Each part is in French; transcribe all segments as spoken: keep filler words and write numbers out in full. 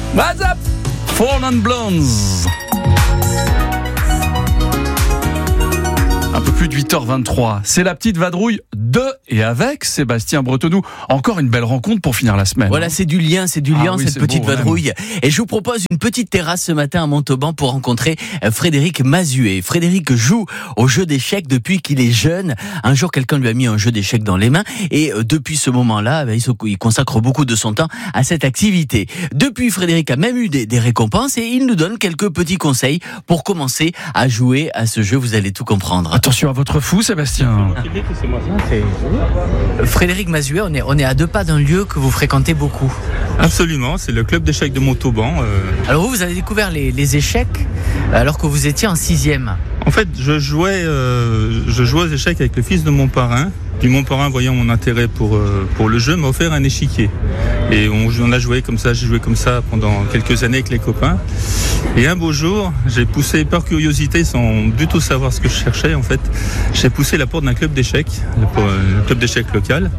What's up? Fallen Blondes. Un peu plus de huit heures vingt-trois. C'est la petite vadrouille de et avec Sébastien Bretonneau. Encore une belle rencontre pour finir la semaine. Voilà, c'est du lien, c'est du lien, ah oui, cette petite beau, vadrouille. même. Et je vous propose une petite terrasse ce matin à Montauban pour rencontrer Frédéric Mazuet. Frédéric joue au jeu d'échecs depuis qu'il est jeune. Un jour, quelqu'un lui a mis un jeu d'échecs dans les mains et depuis ce moment-là, il consacre beaucoup de son temps à cette activité. Depuis, Frédéric a même eu des, des récompenses et il nous donne quelques petits conseils pour commencer à jouer à ce jeu. Vous allez tout comprendre. Attention à votre fou, Sébastien. Frédéric Mazuet, on est, on est à deux pas d'un lieu que vous fréquentez beaucoup. Absolument, c'est le club d'échecs de Montauban. Euh... Alors vous, vous avez découvert les, les échecs alors que vous étiez en sixième. En fait, je jouais, euh, je jouais aux échecs avec le fils de mon parrain. Puis mon parrain, voyant mon intérêt pour, euh, pour le jeu, m'a offert un échiquier. Et on, on a joué comme ça, j'ai joué comme ça pendant quelques années avec les copains. Et un beau jour, j'ai poussé par curiosité, sans du tout savoir ce que je cherchais en fait, j'ai poussé la porte d'un club d'échecs, le, le club d'échecs local.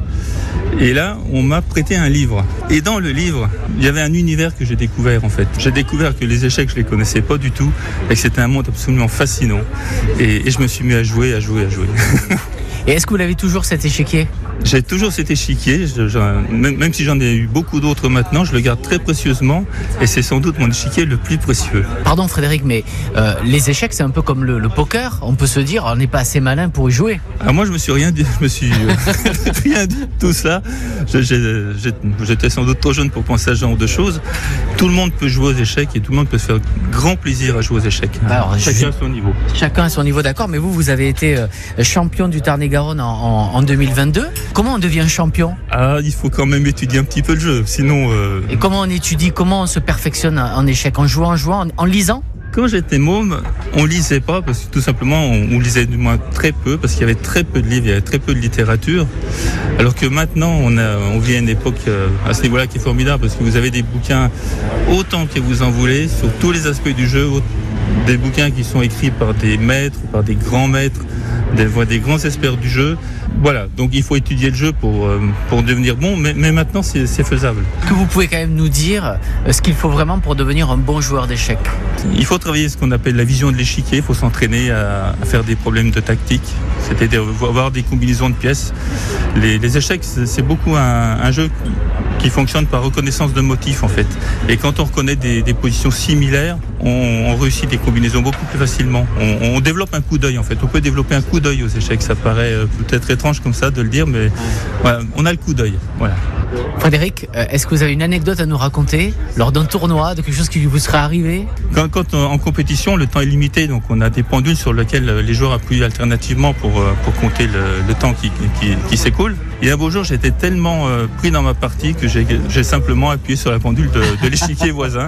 Et là, on m'a prêté un livre. Et dans le livre, il y avait un univers que j'ai découvert en fait. J'ai découvert que les échecs, je les connaissais pas du tout, et que c'était un monde absolument fascinant. Et, et je me suis mis à jouer, à jouer, à jouer. Et est-ce que vous l'avez toujours cet échiquier ? J'ai toujours cet échiquier, je, je, même, même si j'en ai eu beaucoup d'autres maintenant, je le garde très précieusement et c'est sans doute mon échiquier le plus précieux. Pardon Frédéric, mais euh, les échecs c'est un peu comme le, le poker, on peut se dire on n'est pas assez malin pour y jouer. Alors moi je me suis rien dit, je me suis rien dit de tout ça, je, j'ai, j'ai, j'étais sans doute trop jeune pour penser à ce genre de choses. Tout le monde peut jouer aux échecs et tout le monde peut se faire grand plaisir à jouer aux échecs. Alors, chacun je... à son niveau. Chacun à son niveau, d'accord, mais vous, vous avez été euh, champion du Tarn-et-Garonne en, en, en deux mille vingt-deux. Comment on devient champion ? Ah, il faut quand même étudier un petit peu le jeu, sinon... Euh... Et comment on étudie ? Comment on se perfectionne en échec ? En jouant, en jouant, en, en lisant ? Quand j'étais môme, on lisait pas, parce que tout simplement, on, on lisait du moins très peu, parce qu'il y avait très peu de livres, il y avait très peu de littérature. Alors que maintenant, on, a, on vit à une époque euh, à ce niveau-là qui est formidable, parce que vous avez des bouquins autant que vous en voulez, sur tous les aspects du jeu, des bouquins qui sont écrits par des maîtres, par des grands maîtres, des, des grands experts du jeu. Voilà, donc il faut étudier le jeu pour, euh, pour devenir bon, mais, mais maintenant c'est, c'est faisable. Est-ce que vous pouvez quand même nous dire ce qu'il faut vraiment pour devenir un bon joueur d'échecs ? Il faut travailler ce qu'on appelle la vision de l'échiquier, il faut s'entraîner à, à faire des problèmes de tactique, c'est-à-dire avoir des combinaisons de pièces. Les, les échecs, c'est, c'est beaucoup un, un jeu qui, qui fonctionne par reconnaissance de motifs en fait. Et quand on reconnaît des, des positions similaires, on, on réussit des combinaisons beaucoup plus facilement. On, on développe un coup d'œil en fait, on peut développer un coup d'œil aux échecs, ça paraît peut-être étrange comme ça de le dire, mais voilà, on a le coup d'œil. Voilà. Frédéric, est-ce que vous avez une anecdote à nous raconter lors d'un tournoi, de quelque chose qui vous serait arrivé ? Quand, quand en compétition, le temps est limité, donc on a des pendules sur lesquelles les joueurs appuient alternativement pour, pour compter le, le temps qui, qui, qui s'écoule. Et un beau jour, j'étais tellement euh, pris dans ma partie que j'ai, j'ai simplement appuyé sur la pendule de, de l'échiquier voisin.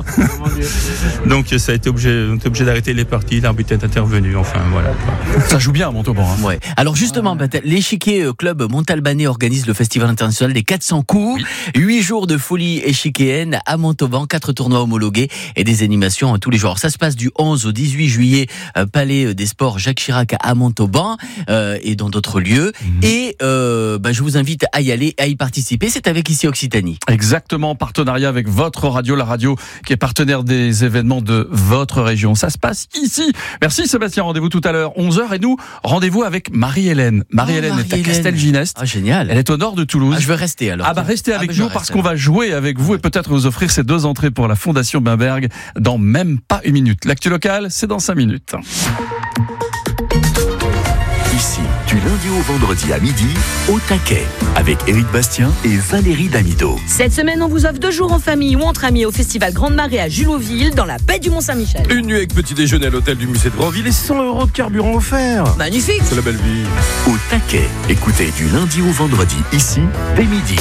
Donc ça a été obligé, on était obligé d'arrêter les parties, l'arbitre est intervenu, enfin voilà. Ça joue bien à Montauban. Hein. Ouais. Alors justement, ah, l'échiquier club Montalbanais organise le festival international des quatre cents coups. huit jours de folie échiquéenne à Montauban, quatre tournois homologués et des animations tous les jours. Alors, ça se passe du onze au dix-huit juillet, euh, Palais des Sports Jacques Chirac à Montauban euh, et dans d'autres lieux. Mmh. Et euh, bah, je vous invite à y aller, à y participer. C'est avec Ici Occitanie. Exactement, en partenariat avec votre radio, la radio qui est partenaire des événements de votre région. Ça se passe ici. Merci Sébastien, rendez-vous tout à l'heure, onze heures. Et nous, rendez-vous avec Marie-Hélène. Marie-Hélène oh, Marie-Hélène. est à Castelginest. Ah, génial. Elle est au nord de Toulouse. Ah, je veux rester alors. Ah bah restez avec ah, bah, nous parce qu'on va jouer avec vous et peut-être vous offrir ces deux entrées pour la Fondation Bimberg dans même pas une minute. L'actu locale, c'est dans cinq minutes. Ici, du lundi au vendredi à midi, au taquet, avec Éric Bastien et Valérie Damido. Cette semaine, on vous offre deux jours en famille ou entre amis au Festival Grande Marée à Juloville, dans la baie du Mont-Saint-Michel. Une nuit avec petit déjeuner à l'hôtel du musée de Grandville et cent euros de carburant offert. Magnifique. C'est la belle vie. Au taquet, écoutez du lundi au vendredi, ici, dès midi.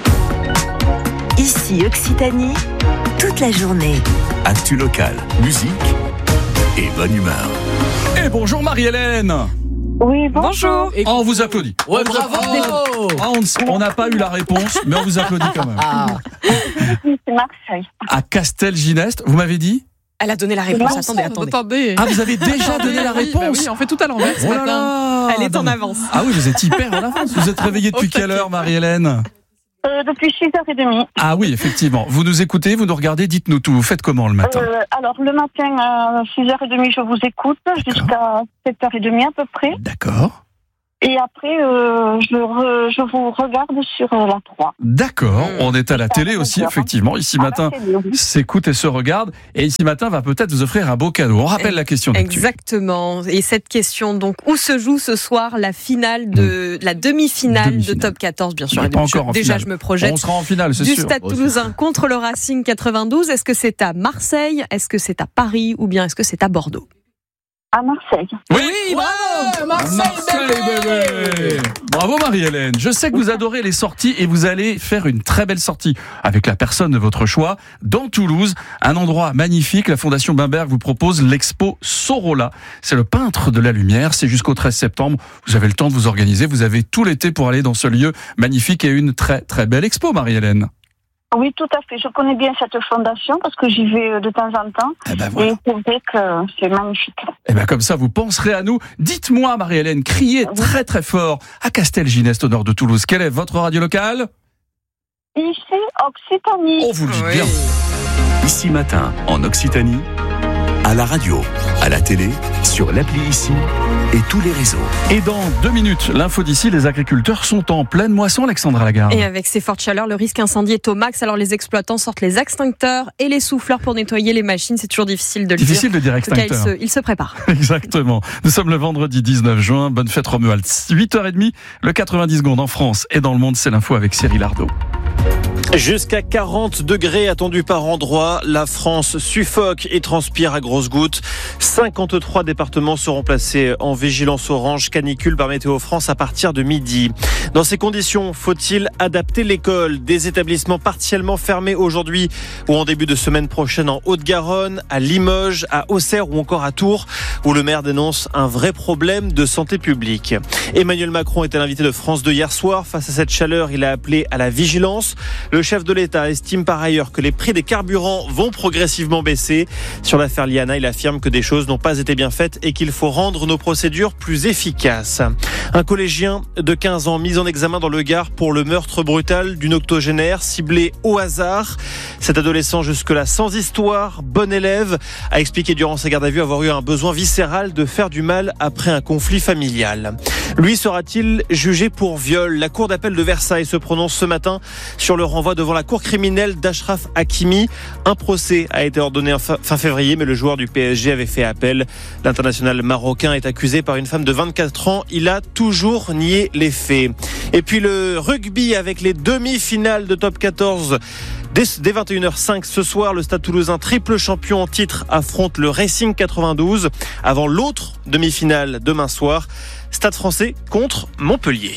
Ici, Occitanie, toute la journée. Actu locale, musique et bonne humeur. Et bonjour Marie-Hélène. Oui, bonjour. Oh, on vous applaudit. Ouais, bravo. Oh, on n'a pas eu la réponse, mais on vous applaudit quand même. Ah. C'est Marseille. À Castelginest, vous m'avez dit ? Elle a donné la réponse. Attendez, attendez. attendez. Ah, vous avez déjà donné la réponse ? Bah oui, on fait tout à l'envers ce oh là matin. Là. Elle est en avance. Ah oui, vous êtes hyper en avance. Vous êtes réveillée depuis quelle heure, Marie-Hélène ? euh, Depuis six heures trente. Ah oui, effectivement. Vous nous écoutez, vous nous regardez, dites-nous tout. Vous faites comment le matin? euh, Alors, le matin à six heures trente, je vous écoute D'accord. jusqu'à sept heures trente à peu près. D'accord. Et après, euh, je, re, je vous regarde sur euh, la trois. D'accord. On est à la télé aussi, d'accord. effectivement. Ici À la matin, télé, oui. s'écoute et se regarde. Et ici matin va peut-être vous offrir un beau cadeau. On rappelle la question d'actu. Exactement. Et cette question, donc, où se joue ce soir la finale de la demi-finale, Demi-finale. de Top quatorze, bien sûr. On est pas Je- encore en déjà, finale. je me projette. On sera en finale, c'est Du sûr. Stade Toulousain contre le Racing quatre-vingt-douze. Est-ce que c'est à Marseille? Est-ce que c'est à Paris? Ou bien est-ce que c'est à Bordeaux? À Marseille. Oui, bravo, Marseille, bébé. Bravo Marie-Hélène. Je sais que vous adorez les sorties et vous allez faire une très belle sortie avec la personne de votre choix dans Toulouse, un endroit magnifique. La Fondation Bimberg vous propose l'expo Sorolla. C'est le peintre de la lumière. C'est jusqu'au treize septembre. Vous avez le temps de vous organiser. Vous avez tout l'été pour aller dans ce lieu magnifique et une très très belle expo, Marie-Hélène. Oui, tout à fait. Je connais bien cette fondation parce que j'y vais de temps en temps. Eh ben voilà. Et c'est vrai que c'est magnifique. Eh ben comme ça, vous penserez à nous. Dites-moi, Marie-Hélène, criez très très fort à Castelginest, au nord de Toulouse. Quelle est votre radio locale? Ici, Occitanie. Oh, vous le dites Oui. bien. Ici Matin, en Occitanie, à la radio, à la télé, sur l'appli Ici et tous les réseaux. Et dans deux minutes, l'info d'ici, les agriculteurs sont en pleine moisson, Alexandra Lagarde. Et avec ces fortes chaleurs, le risque incendie est au max. Alors les exploitants sortent les extincteurs et les souffleurs pour nettoyer les machines. C'est toujours difficile de le Difficile dire. de dire En tout cas, ils extincteur. se, ils se préparent. Exactement. Nous sommes le vendredi dix-neuf juin. Bonne fête Romuald. huit heures trente, le quatre-vingt-dix secondes en France et dans le monde. C'est l'info avec Cyril Ardo. Jusqu'à quarante degrés attendus par endroit. La France suffoque et transpire à grosses gouttes. cinquante-trois départements seront placés en vigilance orange canicule par Météo France à partir de midi. Dans ces conditions, faut-il adapter l'école? Des établissements partiellement fermés aujourd'hui ou en début de semaine prochaine en Haute-Garonne, à Limoges, à Auxerre ou encore à Tours, où le maire dénonce un vrai problème de santé publique. Emmanuel Macron était l'invité de France deux hier soir. Face à cette chaleur, il a appelé à la vigilance. Le chef de l'État estime par ailleurs que les prix des carburants vont progressivement baisser. Sur l'affaire Liana, il affirme que des choses n'ont pas été bien faites et qu'il faut rendre nos procédures plus efficaces. Un collégien de quinze ans mis en examen dans le Gard pour le meurtre brutal d'une octogénaire ciblée au hasard. Cet adolescent, jusque-là sans histoire, bon élève, a expliqué durant sa garde à vue avoir eu un besoin viscéral de faire du mal après un conflit familial. Lui sera-t-il jugé pour viol? La cour d'appel de Versailles se prononce ce matin sur le renvoi devant la cour criminelle d'Achraf Hakimi. Un procès a été ordonné fin février, mais le joueur du P S G avait fait appel. L'international marocain est accusé par une femme de vingt-quatre ans. Il a toujours nié les faits. Et puis le rugby avec les demi-finales de Top quatorze. Dès, dès vingt et une heures cinq ce soir, le Stade Toulousain, triple champion en titre, affronte le Racing quatre-vingt-douze avant l'autre demi-finale demain soir. Stade Français contre Montpellier.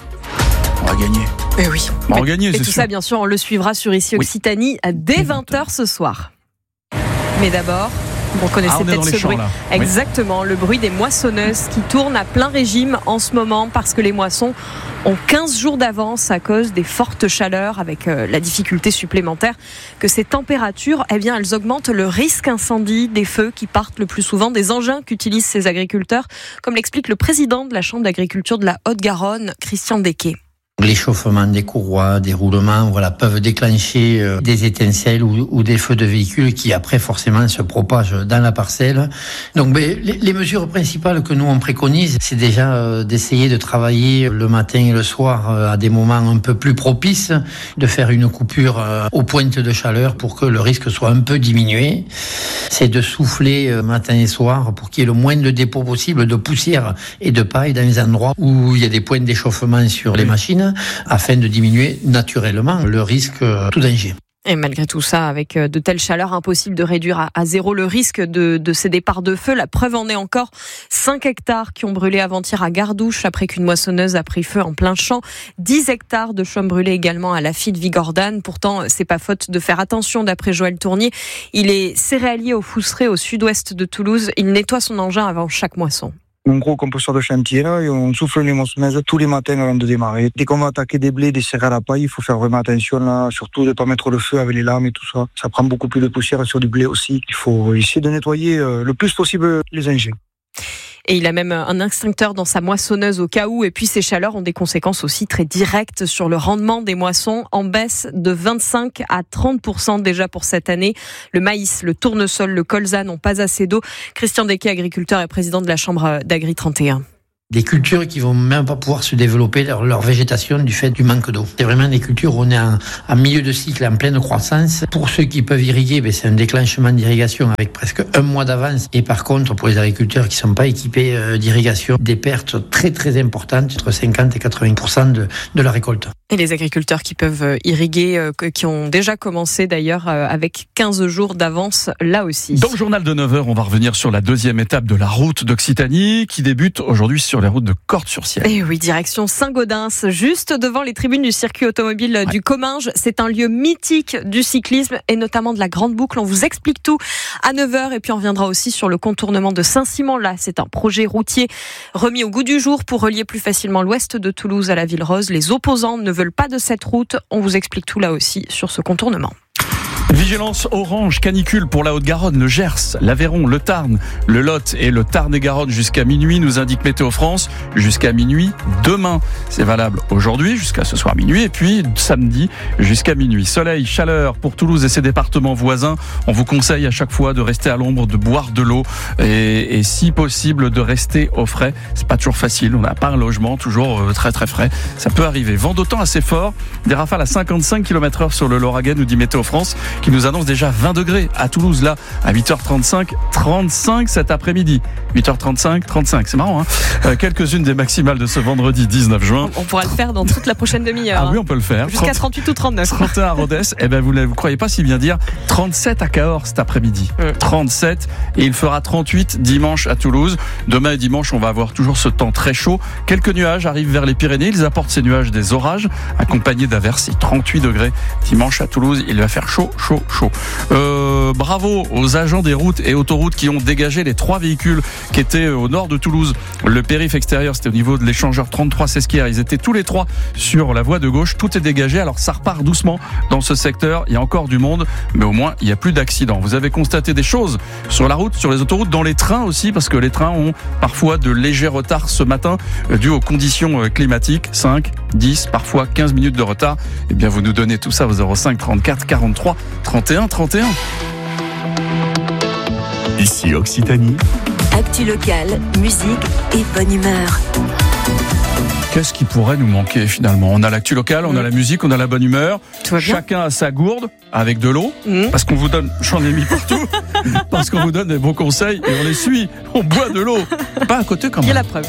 On va gagner. Et oui. On va gagner, Et c'est tout sûr. ça, bien sûr, on le suivra sur Ici Oui. Occitanie dès vingt heures ce soir. Mais d'abord, vous connaissez Ah, on est dans peut-être les ce champs, bruit. là. Oui. Exactement, le bruit des moissonneuses qui tournent à plein régime en ce moment parce que les moissons ont quinze jours d'avance à cause des fortes chaleurs, avec euh, la difficulté supplémentaire que ces températures, eh bien, elles augmentent le risque incendie des feux qui partent le plus souvent des engins qu'utilisent ces agriculteurs, comme l'explique le président de la Chambre d'agriculture de la Haute-Garonne, Christian Desquet. L'échauffement des courroies, des roulements, voilà, peuvent déclencher euh, des étincelles ou, ou des feux de véhicules qui après forcément se propagent dans la parcelle. Donc ben, les, les mesures principales que nous on préconise, c'est déjà euh, d'essayer de travailler le matin et le soir euh, à des moments un peu plus propices, de faire une coupure euh, aux pointes de chaleur pour que le risque soit un peu diminué. C'est de souffler euh, matin et soir pour qu'il y ait le moins de dépôts possible de poussière et de paille dans les endroits où il y a des points d'échauffement sur les machines, afin de diminuer naturellement le risque euh, tout danger. Et malgré tout ça, avec de telles chaleurs, impossible de réduire à, à zéro le risque de, de ces départs de feu. La preuve en est encore cinq hectares qui ont brûlé avant-hier à Gardouche après qu'une moissonneuse a pris feu en plein champ. dix hectares de chaume brûlés également à Lafitte Vigordane. Pourtant, c'est pas faute de faire attention d'après Joël Tournier. Il est céréalier au Fousseret au sud-ouest de Toulouse. Il nettoie son engin avant chaque moisson. Un gros compresseur de chantier là, et on souffle les moissonneuses tous les matins avant de démarrer. Dès qu'on va attaquer des blés, des céréales à paille, il faut faire vraiment attention là, surtout de ne pas mettre le feu avec les lames et tout ça. Ça prend beaucoup plus de poussière sur du blé aussi. Il faut essayer de nettoyer euh, le plus possible les engins. Et il a même un extincteur dans sa moissonneuse au cas où. Et puis ces chaleurs ont des conséquences aussi très directes sur le rendement des moissons, en baisse de vingt-cinq à trente pour cent déjà pour cette année. Le maïs, le tournesol, le colza n'ont pas assez d'eau. Christian Desquet, agriculteur et président de la Chambre d'Agri trente et un. Des cultures qui vont même pas pouvoir se développer leur, leur végétation du fait du manque d'eau. C'est vraiment des cultures où on est en, en milieu de cycle, en pleine croissance. Pour ceux qui peuvent irriguer, ben c'est un déclenchement d'irrigation avec presque un mois d'avance. Et par contre, pour les agriculteurs qui sont pas équipés euh, d'irrigation, des pertes très très importantes, entre cinquante et quatre-vingts pour cent de, de la récolte. Et les agriculteurs qui peuvent irriguer, euh, qui ont déjà commencé d'ailleurs euh, avec quinze jours d'avance là aussi. Dans le journal de neuf heures, on va revenir sur la deuxième étape de la route d'Occitanie qui débute aujourd'hui sur la route de Cordes-sur-Ciel. Et oui, direction Saint-Gaudens, juste devant les tribunes du circuit automobile ouais. du Comminges. C'est un lieu mythique du cyclisme et notamment de la Grande Boucle. On vous explique tout à neuf heures et puis on reviendra aussi sur le contournement de Saint-Simon. Là, c'est un projet routier remis au goût du jour pour relier plus facilement l'ouest de Toulouse à la Ville Rose. Les opposants ne veulent pas de cette route. On vous explique tout là aussi sur ce contournement. Vigilance orange canicule pour la Haute-Garonne, le Gers, l'Aveyron, le Tarn, le Lot et le Tarn-et-Garonne jusqu'à minuit, nous indique Météo France. Jusqu'à minuit demain. C'est valable aujourd'hui jusqu'à ce soir minuit et puis samedi jusqu'à minuit. Soleil, chaleur pour Toulouse et ses départements voisins. On vous conseille à chaque fois de rester à l'ombre, de boire de l'eau et, et si possible de rester au frais. C'est pas toujours facile. On n'a pas un logement toujours très très frais. Ça peut arriver. Vent d'autant assez fort. Des rafales à cinquante-cinq kilomètres heure sur le Lauragais, nous dit Météo France, qui nous annonce déjà vingt degrés à Toulouse, là, à huit heures trente-cinq, trente-cinq cet après-midi. huit heures trente-cinq, trente-cinq, c'est marrant, hein. Euh, quelques-unes des maximales de ce vendredi dix-neuf juin. On pourra le faire dans toute la prochaine demi-heure. Ah oui, on peut le faire. Jusqu'à trente-huit ou trente-neuf. trente et un à Rodez, eh ben vous ne vous croyez pas si bien dire, trente-sept à Cahors cet après-midi. Mm. trente-sept, et il fera trente-huit dimanche à Toulouse. Demain et dimanche, on va avoir toujours ce temps très chaud. Quelques nuages arrivent vers les Pyrénées. Ils apportent ces nuages des orages, accompagnés d'averses. trente-huit degrés dimanche à Toulouse. Il va faire chaud, chaud, chaud. Euh, bravo aux agents des routes et autoroutes qui ont dégagé les trois véhicules qui étaient au nord de Toulouse. Le périph' extérieur, c'était au niveau de l'échangeur trente-trois Sesquières. Ils étaient tous les trois sur la voie de gauche. Tout est dégagé. Alors ça repart doucement dans ce secteur. Il y a encore du monde, mais au moins il n'y a plus d'accidents. Vous avez constaté des choses sur la route, sur les autoroutes, dans les trains aussi, parce que les trains ont parfois de légers retards ce matin dû aux conditions climatiques. cinq, dix, parfois quinze minutes de retard. Eh bien, vous nous donnez tout ça au zéro cinq trente-quatre quarante-trois trente et un trente et un. Ici Occitanie. Actu locale, musique et bonne humeur. Qu'est-ce qui pourrait nous manquer finalement? On a l'actu locale, on a la musique, on a la bonne humeur. Chacun a sa gourde avec de l'eau, mmh. parce qu'on vous donne, j'en ai mis partout, parce qu'on vous donne des bons conseils et on les suit. On boit de l'eau, pas à côté quand même. Il y a la preuve.